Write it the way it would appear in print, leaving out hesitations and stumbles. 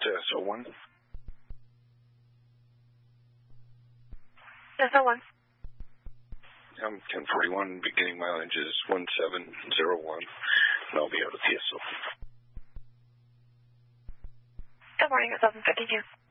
SO1. SO1. 1041, beginning mileage is 1701, and I'll be out of PSO. Good morning, it's 11:52.